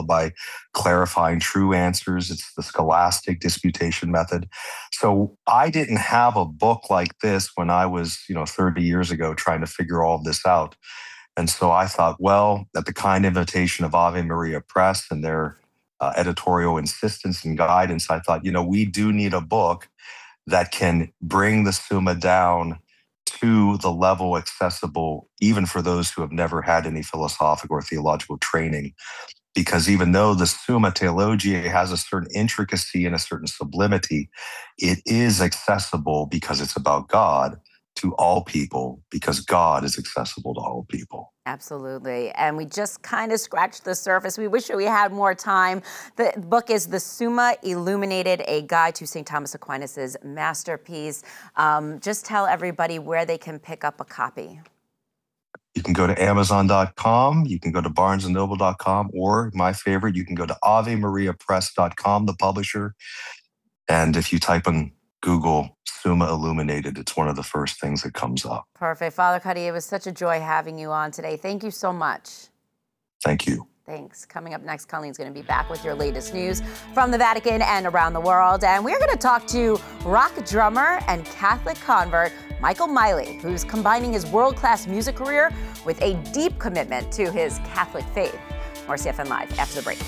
by clarifying true answers. It's the scholastic disputation method. So I didn't have a book like this when I was, 30 years ago trying to figure all this out. And so I thought, well, at the kind invitation of Ave Maria Press and their editorial insistence and guidance, I thought, we do need a book that can bring the Summa down to the level accessible even for those who have never had any philosophical or theological training. Because even though the Summa Theologiae has a certain intricacy and a certain sublimity, it is accessible because it's about God to all people, because God is accessible to all people. Absolutely. And we just kind of scratched the surface. We wish we had more time. The book is The Summa Illuminated, a guide to St. Thomas Aquinas' masterpiece. Just tell everybody where they can pick up a copy. You can go to Amazon.com, you can go to BarnesandNoble.com, or my favorite, you can go to AveMariaPress.com, the publisher. And if you type in Google Summa Illuminated, it's one of the first things that comes up. Perfect. Father Cuddy, it was such a joy having you on today. Thank you so much. Thank you. Thanks. Coming up next, Colleen's going to be back with your latest news from the Vatican and around the world. And we're going to talk to rock drummer and Catholic convert Michael Miley, who's combining his world-class music career with a deep commitment to his Catholic faith. More CFN Live after the break.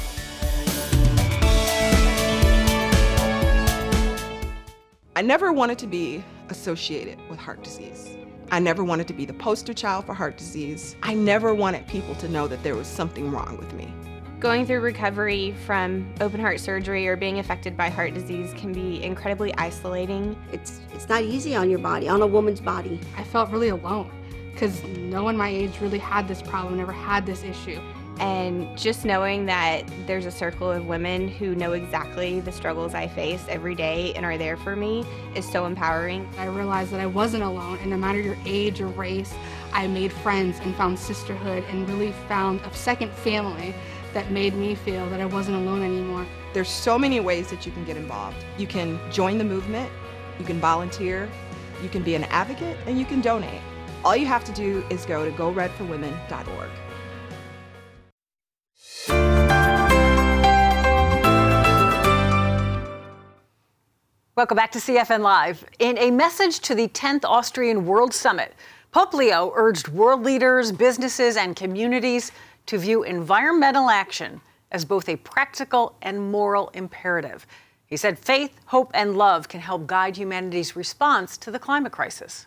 I never wanted to be associated with heart disease. I never wanted to be the poster child for heart disease. I never wanted people to know that there was something wrong with me. Going through recovery from open heart surgery or being affected by heart disease can be incredibly isolating. It's not easy on your body, on a woman's body. I felt really alone because no one my age really had this problem, never had this issue. And just knowing that there's a circle of women who know exactly the struggles I face every day and are there for me is so empowering. I realized that I wasn't alone, and no matter your age or race, I made friends and found sisterhood and really found a second family that made me feel that I wasn't alone anymore. There's so many ways that you can get involved. You can join the movement, you can volunteer, you can be an advocate, and you can donate. All you have to do is go to goredforwomen.org. Welcome back to CFN Live. In a message to the 10th Austrian World Summit, Pope Leo urged world leaders, businesses, and communities to view environmental action as both a practical and moral imperative. He said faith, hope, and love can help guide humanity's response to the climate crisis.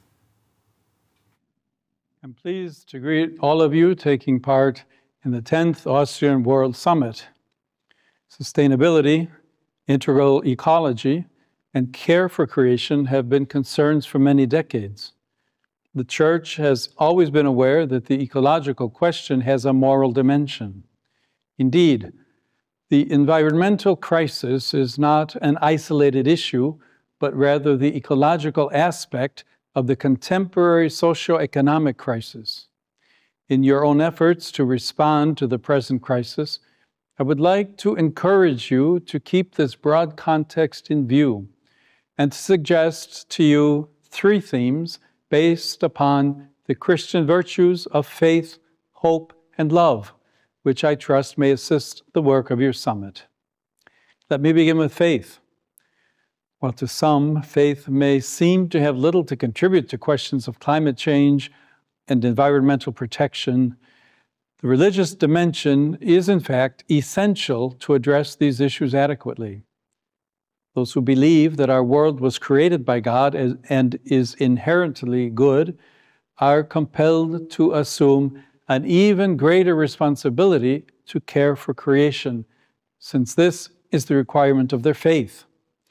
I'm pleased to greet all of you taking part in the 10th Austrian World Summit. Sustainability, integral ecology, and care for creation have been concerns for many decades. The Church has always been aware that the ecological question has a moral dimension. Indeed, the environmental crisis is not an isolated issue, but rather the ecological aspect of the contemporary socio-economic crisis. In your own efforts to respond to the present crisis, I would like to encourage you to keep this broad context in view and to suggest to you 3 themes based upon the Christian virtues of faith, hope, and love, which I trust may assist the work of your summit. Let me begin with faith. While to some, faith may seem to have little to contribute to questions of climate change and environmental protection, the religious dimension is in fact essential to address these issues adequately. Those who believe that our world was created by God and is inherently good are compelled to assume an even greater responsibility to care for creation, since this is the requirement of their faith.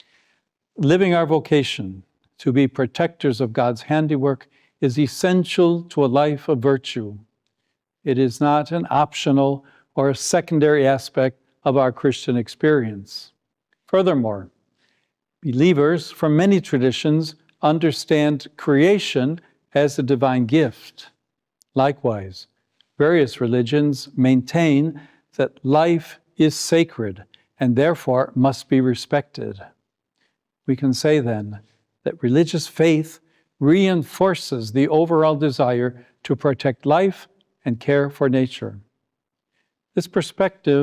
Living our vocation to be protectors of God's handiwork is essential to a life of virtue. It is not an optional or a secondary aspect of our Christian experience. Furthermore, believers from many traditions understand creation as a divine gift. Likewise, various religions maintain that life is sacred and therefore must be respected. We can say then that religious faith reinforces the overall desire to protect life and care for nature. This perspective